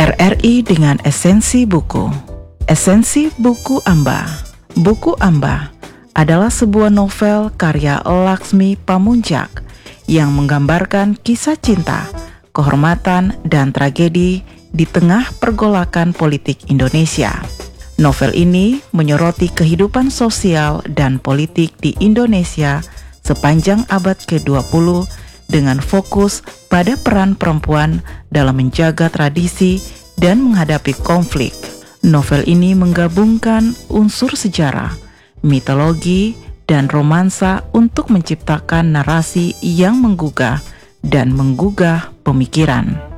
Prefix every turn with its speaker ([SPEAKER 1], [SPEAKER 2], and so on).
[SPEAKER 1] RRI dengan esensi buku. Esensi buku Amba. Buku Amba adalah sebuah novel karya Laksmi Pamunjak yang menggambarkan kisah cinta, kehormatan, dan tragedi di tengah pergolakan politik Indonesia. Novel ini menyoroti kehidupan sosial dan politik di Indonesia sepanjang abad ke-20 dengan fokus pada peran perempuan dalam menjaga tradisi dan menghadapi konflik. Novel ini menggabungkan unsur sejarah, mitologi, dan romansa untuk menciptakan narasi yang menggugah dan menggugah pemikiran.